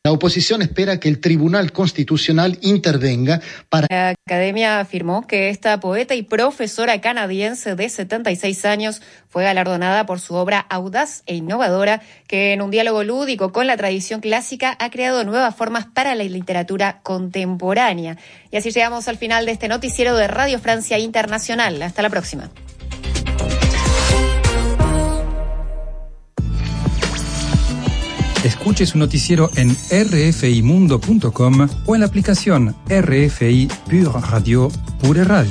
La oposición espera que el Tribunal Constitucional intervenga para... La Academia afirmó que esta poeta y profesora canadiense de 76 años fue galardonada por su obra audaz e innovadora, que en un diálogo lúdico con la tradición clásica ha creado nuevas formas para la literatura contemporánea. Y así llegamos al final de este noticiero de Radio Francia Internacional. Hasta la próxima. Escuche su noticiero en rfimundo.com o en la aplicación RFI Pure Radio, Pure Radio.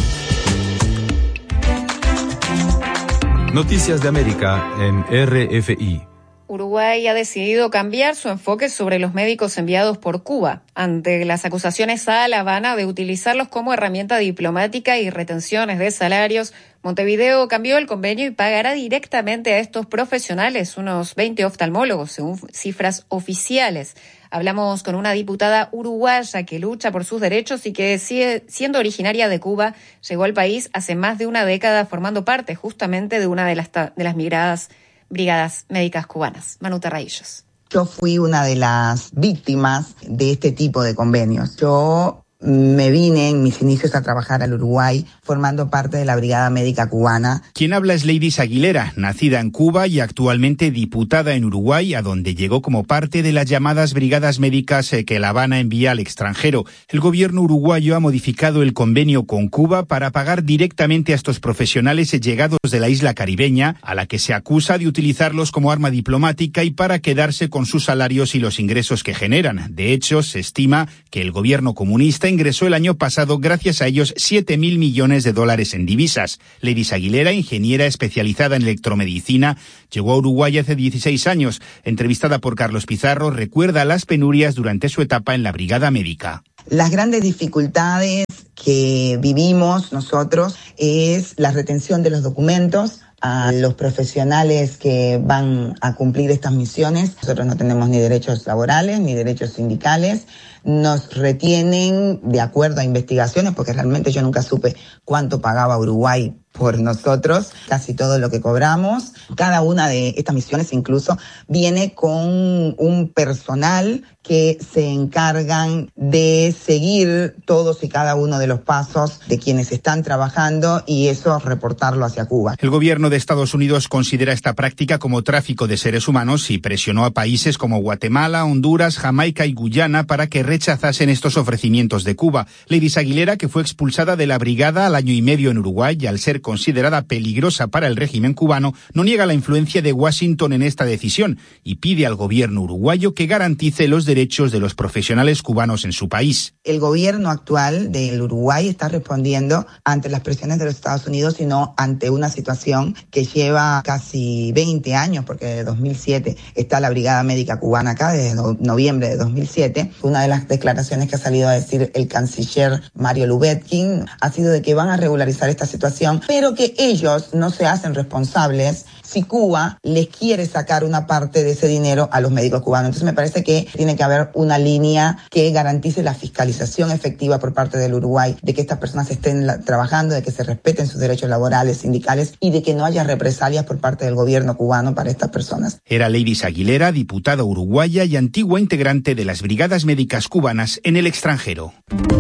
Noticias de América en RFI. Uruguay ha decidido cambiar su enfoque sobre los médicos enviados por Cuba ante las acusaciones a La Habana de utilizarlos como herramienta diplomática y retenciones de salarios. Montevideo cambió el convenio y pagará directamente a estos profesionales, unos 20 oftalmólogos, según cifras oficiales. Hablamos con una diputada uruguaya que lucha por sus derechos y que, siendo originaria de Cuba, llegó al país hace más de una década formando parte justamente de una de las migradas brigadas médicas cubanas. Manu Terraillos. Yo fui una de las víctimas de este tipo de convenios. Yo me vine en mis inicios a trabajar al Uruguay formando parte de la Brigada Médica Cubana. Quien habla es Leydis Aguilera, nacida en Cuba y actualmente diputada en Uruguay, a donde llegó como parte de las llamadas brigadas médicas que La Habana envía al extranjero. El gobierno uruguayo ha modificado el convenio con Cuba para pagar directamente a estos profesionales llegados de la isla caribeña, a la que se acusa de utilizarlos como arma diplomática y para quedarse con sus salarios y los ingresos que generan. De hecho, se estima que el gobierno comunista ingresó el año pasado gracias a ellos $7.000 millones en divisas. Leydis Aguilera, ingeniera especializada en electromedicina, llegó a Uruguay hace 16 años. Entrevistada por Carlos Pizarro, recuerda las penurias durante su etapa en la brigada médica. Las grandes dificultades que vivimos nosotros es la retención de los documentos a los profesionales que van a cumplir estas misiones. Nosotros no tenemos ni derechos laborales ni derechos sindicales. Nos retienen de acuerdo a investigaciones, porque realmente yo nunca supe cuánto pagaba Uruguay por nosotros, casi todo lo que cobramos. Cada una de estas misiones incluso viene con un personal que se encargan de seguir todos y cada uno de los pasos de quienes están trabajando y eso reportarlo hacia Cuba. El gobierno de Estados Unidos considera esta práctica como tráfico de seres humanos y presionó a países como Guatemala, Honduras, Jamaica y Guyana para que rechazasen estos ofrecimientos de Cuba. Leydis Aguilera, que fue expulsada de la brigada al año y medio en Uruguay y al ser considerada peligrosa para el régimen cubano, no niega la influencia de Washington en esta decisión y pide al gobierno uruguayo que garantice los derechos de los profesionales cubanos en su país. El gobierno actual del Uruguay está respondiendo ante las presiones de los Estados Unidos y no ante una situación que lleva casi 20 años, porque desde 2007 está la Brigada Médica Cubana acá, desde noviembre de 2007. Una de las declaraciones que ha salido a decir el canciller Mario Lubetkin ha sido de que van a regularizar esta situación, pero que ellos no se hacen responsables si Cuba les quiere sacar una parte de ese dinero a los médicos cubanos. Entonces me parece que tiene que haber una línea que garantice la fiscalización efectiva por parte del Uruguay, de que estas personas estén trabajando, de que se respeten sus derechos laborales, sindicales y de que no haya represalias por parte del gobierno cubano para estas personas. Era Leydis Aguilera, diputada uruguaya y antigua integrante de las brigadas médicas cubanas en el extranjero.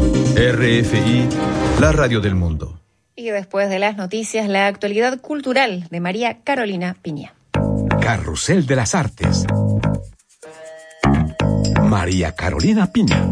RFI, la radio del mundo. Y después de las noticias, la actualidad cultural de María Carolina Piña. Carrusel de las Artes. María Carolina Piña.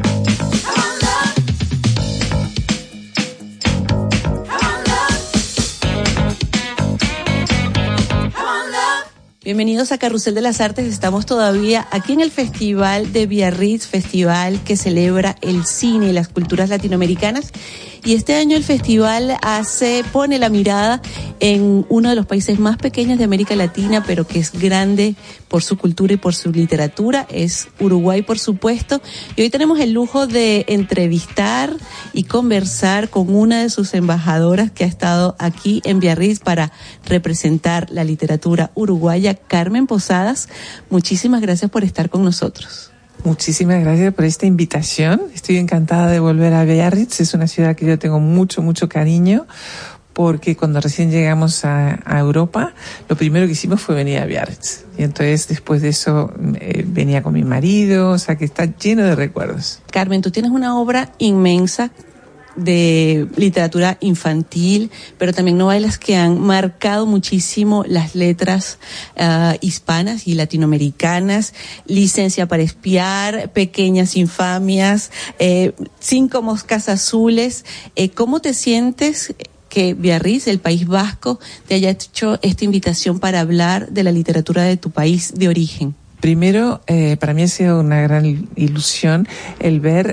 Bienvenidos a Carrusel de las Artes. Estamos todavía aquí en el Festival de Biarritz, festival que celebra el cine y las culturas latinoamericanas. Y este año el festival pone la mirada en uno de los países más pequeños de América Latina, pero que es grande por su cultura y por su literatura. Es Uruguay, por supuesto. Y hoy tenemos el lujo de entrevistar y conversar con una de sus embajadoras que ha estado aquí en Biarritz para representar la literatura uruguaya, Carmen Posadas. Muchísimas gracias por estar con nosotros. Muchísimas gracias por esta invitación. Estoy encantada de volver a Biarritz. Es una ciudad que yo tengo mucho cariño porque cuando recién llegamos a Europa, lo primero que hicimos fue venir a Biarritz. Y entonces después de eso venía con mi marido, o sea que está lleno de recuerdos. Carmen, tú tienes una obra inmensa de literatura infantil, pero también novelas que han marcado muchísimo las letras hispanas y latinoamericanas. Licencia para espiar, Pequeñas infamias, 5 moscas azules. ¿Cómo te sientes que Biarritz, el País Vasco, te haya hecho esta invitación para hablar de la literatura de tu país de origen? Primero, para mí ha sido una gran ilusión el ver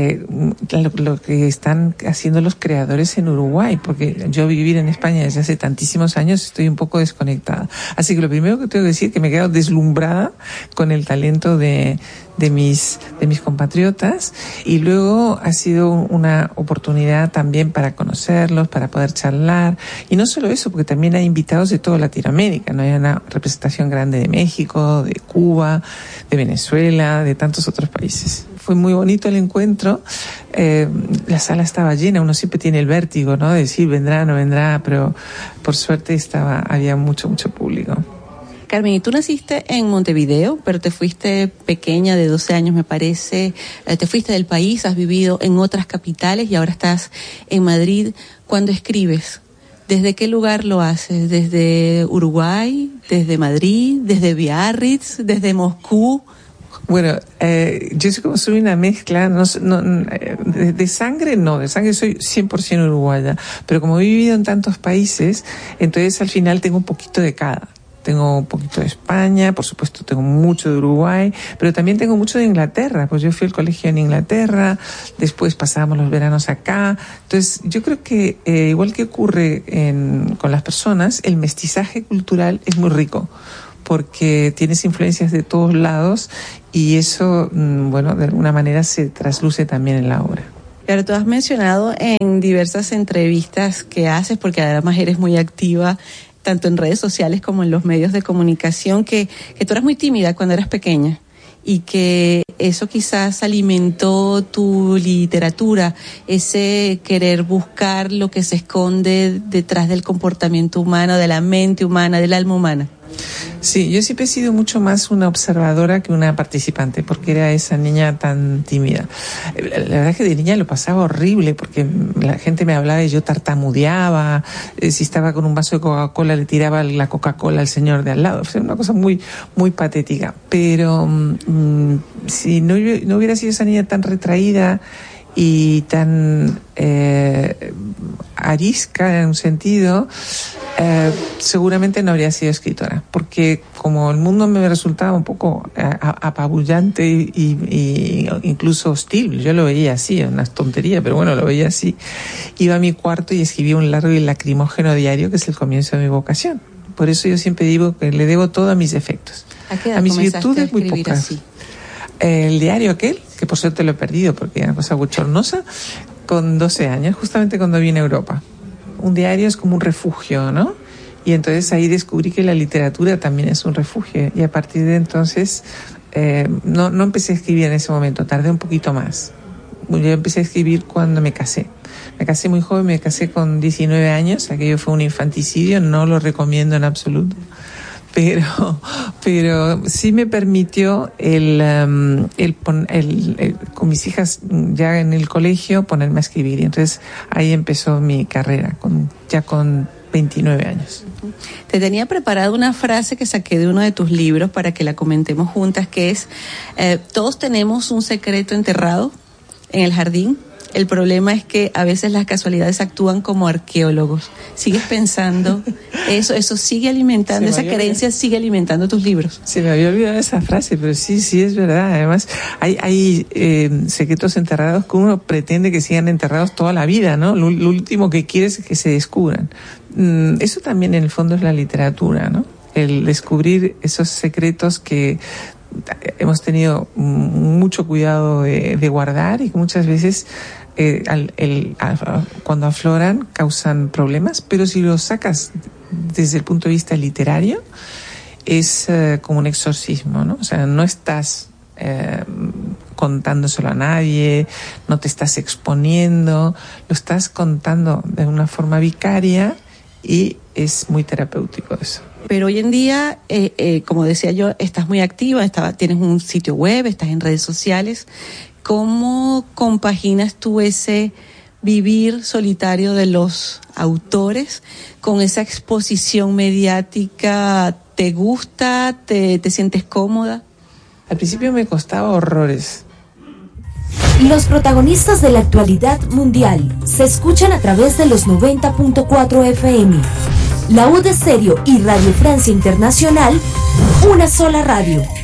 lo que están haciendo los creadores en Uruguay, porque yo vivir en España desde hace tantísimos años estoy un poco desconectada. Así que lo primero que tengo que decir es que me he quedado deslumbrada con el talento de mis compatriotas, y luego ha sido una oportunidad también para conocerlos, para poder charlar, y no solo eso, porque también hay invitados de toda Latinoamérica, ¿no? Hay una representación grande de México, de Cuba, de Venezuela, de tantos otros países. Fue muy bonito el encuentro, la sala estaba llena, uno siempre tiene el vértigo, ¿no? De decir vendrá, no vendrá, pero por suerte había mucho público. Carmen, y tú naciste en Montevideo, pero te fuiste pequeña, de 12 años me parece, te fuiste del país, has vivido en otras capitales y ahora estás en Madrid. Cuando escribes, ¿desde qué lugar lo haces? ¿Desde Uruguay? ¿Desde Madrid? ¿Desde Biarritz? ¿Desde Moscú? Bueno, yo soy una mezcla, de sangre no, de sangre soy 100% uruguaya, pero como he vivido en tantos países, entonces al final tengo un poquito de cada. Tengo un poquito de España, por supuesto tengo mucho de Uruguay, pero también tengo mucho de Inglaterra, pues yo fui al colegio en Inglaterra, después pasábamos los veranos acá. Entonces yo creo que igual que ocurre con las personas, el mestizaje cultural es muy rico, porque tienes influencias de todos lados y eso, bueno, de alguna manera se trasluce también en la obra. Pero tú has mencionado en diversas entrevistas que haces, porque además eres muy activa tanto en redes sociales como en los medios de comunicación, que tú eras muy tímida cuando eras pequeña y que eso quizás alimentó tu literatura, ese querer buscar lo que se esconde detrás del comportamiento humano, de la mente humana, del alma humana. Sí, yo siempre he sido mucho más una observadora que una participante, porque era esa niña tan tímida. La verdad es que de niña lo pasaba horrible, porque la gente me hablaba y yo tartamudeaba. Si estaba con un vaso de Coca-Cola, le tiraba la Coca-Cola al señor de al lado. O sea, una cosa muy, muy patética. Pero si no hubiera sido esa niña tan retraída y tan arisca en un sentido, seguramente no habría sido escritora, porque como el mundo me resultaba un poco apabullante y incluso hostil, yo lo veía así, una tontería, pero bueno, lo veía así, iba a mi cuarto y escribía un largo y lacrimógeno diario, que es el comienzo de mi vocación. Por eso yo siempre digo que le debo todo a mis defectos. ¿A mis virtudes muy pocas. Así? El diario aquel, que por suerte lo he perdido porque era una cosa bochornosa, con 12 años, justamente cuando vine a Europa. Un diario es como un refugio, ¿no? Y entonces ahí descubrí que la literatura también es un refugio. Y a partir de entonces, no empecé a escribir en ese momento, tardé un poquito más. Yo empecé a escribir cuando me casé. Me casé muy joven, me casé con 19 años, aquello fue un infanticidio, no lo recomiendo en absoluto. Pero sí me permitió con mis hijas ya en el colegio ponerme a escribir, y entonces ahí empezó mi carrera ya con 29 años. Te tenía preparada una frase que saqué de uno de tus libros para que la comentemos juntas, que es: todos tenemos un secreto enterrado en el jardín. El problema es que a veces las casualidades actúan como arqueólogos. ¿Sigues pensando eso sigue alimentando, esa creencia sigue alimentando tus libros? Se me había olvidado esa frase, pero sí es verdad. Además, hay secretos enterrados que uno pretende que sigan enterrados toda la vida, ¿no? Lo último que quiere es que se descubran. Eso también en el fondo es la literatura, ¿no? El descubrir esos secretos que hemos tenido mucho cuidado de guardar y que muchas veces cuando afloran causan problemas, pero si los sacas desde el punto de vista literario es como un exorcismo, ¿no? O sea, no estás contándoselo a nadie, no te estás exponiendo, lo estás contando de una forma vicaria y es muy terapéutico eso. Pero hoy en día, como decía yo, estás muy activa, tienes un sitio web, estás en redes sociales. ¿Cómo compaginas tú ese vivir solitario de los autores con esa exposición mediática? ¿Te gusta? ¿Te sientes cómoda? Al principio me costaba horrores. Los protagonistas de la actualidad mundial se escuchan a través de los 90.4 FM. La UD Estéreo y Radio Francia Internacional, una sola radio.